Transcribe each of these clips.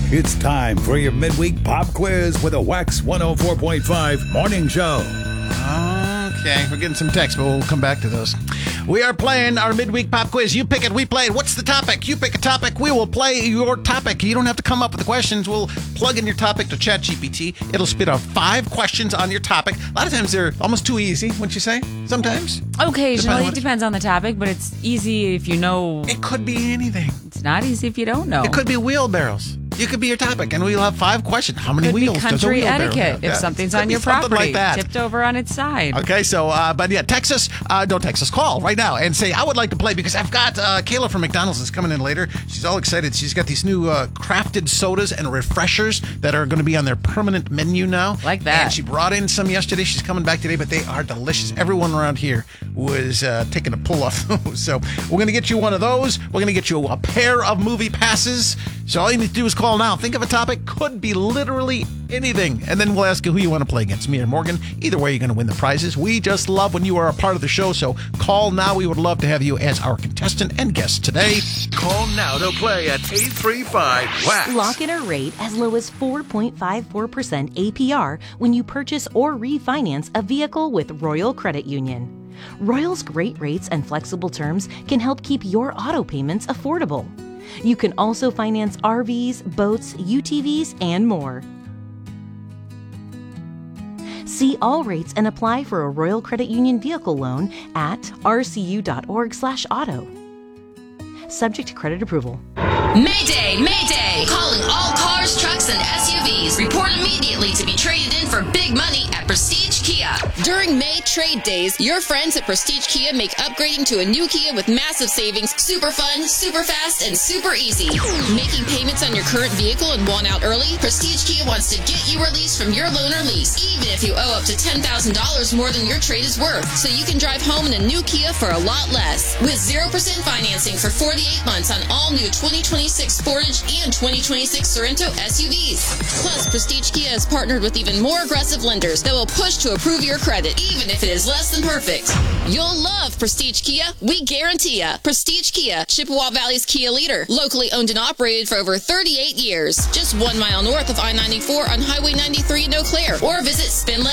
It's time for your midweek pop quiz with a Wax 104.5 morning show. Okay, we're getting some texts, but we'll come back to those. We are playing our midweek pop quiz. You pick it, we play it. What's the topic? You pick a topic, we will play your topic. You don't have to come up with the questions. We'll plug in your topic to ChatGPT. It'll spit out 5 questions on your topic. A lot of times they're almost too easy, wouldn't you say? Sometimes. Occasionally, it depends on the topic, but it's easy if you know. It could be anything. It's not easy if you don't know. It could be wheelbarrows. You could be your topic, and we'll have 5 questions. How many wheels does a country wheelbarrow etiquette have? if something's on your property, like that. tipped over on its side. Okay, so, but yeah, text us. Don't text us. Call right now and say, I would like to play, because I've got Kayla from McDonald's is coming in later. She's all excited. She's got these new crafted sodas and refreshers that are going to be on their permanent menu now. Like that. And she brought in some yesterday. She's coming back today, but they are delicious. Everyone around here was taking a pull off those. So we're going to get you one of those. We're going to get you a pair of movie passes. So all you need to do is call now. Think of a topic. Could be literally anything. And then we'll ask you who you want to play against, me or Morgan. Either way, you're going to win the prizes. We just love when you are a part of the show. So call now. We would love to have you as our contestant and guest today. Call now to play at 835-WAX. Lock in a rate as low as 4.54% APR when you purchase or refinance a vehicle with Royal Credit Union. Royal's great rates and flexible terms can help keep your auto payments affordable. You can also finance RVs, boats, UTVs, and more. See all rates and apply for a Royal Credit Union vehicle loan at rcu.org/auto. Subject to credit approval. Mayday! Mayday! Calling all cars, trucks, and SUVs. Report immediately to be traded in for big money at Prestige Kia. During May Trade Days, your friends at Prestige Kia make upgrading to a new Kia with massive savings super fun, super fast, and super easy. Making payments on your current vehicle and want out early? Prestige Kia wants to get you released from your loan or lease, even if you owe up to $10,000 more than your trade is worth, so you can drive home in a new Kia for a lot less. With 0% financing for 48 months on all new 2026 Sportage and 2026 Sorento SUVs. Plus, Prestige Kia has partnered with even more aggressive lenders that will push to approve your credit, even if it is less than perfect. You'll love Prestige Kia. We guarantee ya. Prestige Kia, Chippewa Valley's Kia leader. Locally owned and operated for over 38 years. Just 1 mile north of I-94 on Highway 93 in Eau Claire. Or visit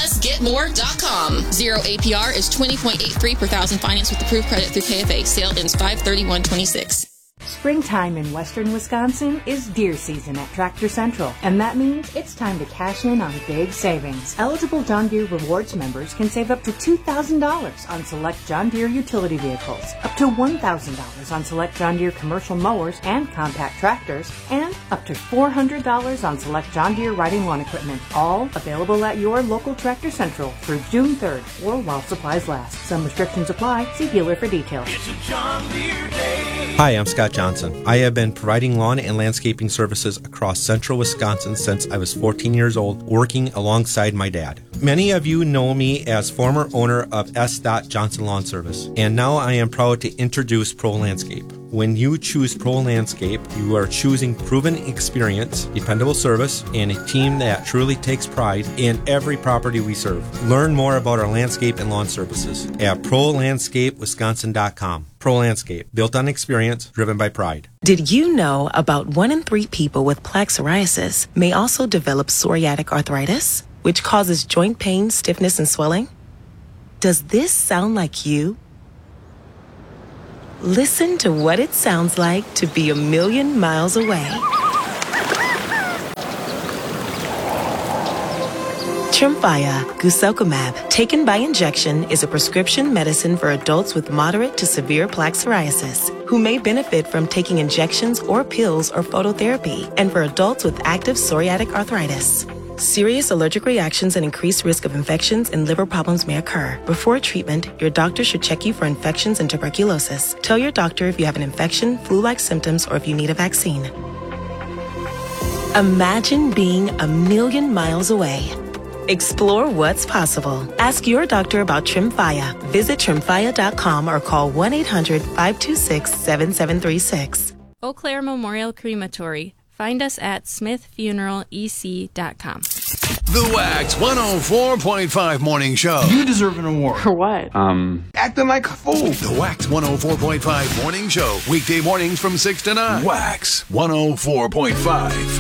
spendlessgetmore.com. 0 APR is 20.83 per thousand finance with approved credit through KFA. Sale ends 5/31/26. Springtime in western Wisconsin is deer season at Tractor Central, and that means it's time to cash in on big savings. Eligible John Deere Rewards members can save up to $2,000 on select John Deere utility vehicles, up to $1,000 on select John Deere commercial mowers and compact tractors, and up to $400 on select John Deere riding lawn equipment, all available at your local Tractor Central through June 3rd or while supplies last. Some restrictions apply. See dealer for details. It's a John Deere day. Hi, I'm Scott Johnson. I have been providing lawn and landscaping services across central Wisconsin since I was 14 years old, working alongside my dad. Many of you know me as former owner of S. Johnson Lawn Service, and now I am proud to introduce Pro Landscape. When you choose Pro Landscape, you are choosing proven experience, dependable service, and a team that truly takes pride in every property we serve. Learn more about our landscape and lawn services at ProLandscapeWisconsin.com. Pro Landscape, built on experience, driven by pride. Did you know about 1 in 3 people with plaque psoriasis may also develop psoriatic arthritis, which causes joint pain, stiffness, and swelling? Does this sound like you? Listen to what it sounds like to be a million miles away. Tremfya guselkumab, taken by injection, is a prescription medicine for adults with moderate to severe plaque psoriasis who may benefit from taking injections or pills or phototherapy, and for adults with active psoriatic arthritis. Serious allergic reactions and increased risk of infections and liver problems may occur. Before treatment, your doctor should check you for infections and tuberculosis. Tell your doctor if you have an infection, flu-like symptoms, or if you need a vaccine. Imagine being a million miles away. Explore what's possible. Ask your doctor about Tremfya. Visit Tremfya.com or call 1-800-526-7736. Eau Claire Memorial Crematory. Find us at smithfuneralec.com. The Wax 104.5 morning show. You deserve an award. For what? Acting like a fool. The Wax 104.5 morning show. Weekday mornings from 6 to 9. Wax 104.5.